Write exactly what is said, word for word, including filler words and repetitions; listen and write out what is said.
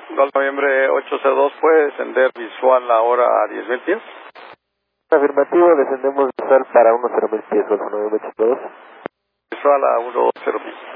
Golf Noviembre ocho cero dos, ¿puede descender visual ahora a diez mil pies? Afirmativo, descendemos visual para uno cero mil pies, Golf Noviembre ocho cero dos. Visual a uno cero pies.